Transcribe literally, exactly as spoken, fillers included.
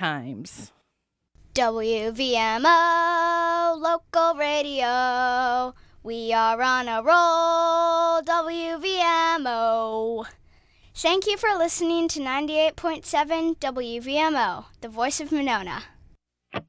times. W V M O, local radio. We are on a roll, W V M O. Thank you for listening to ninety-eight point seven W V M O, the voice of Monona.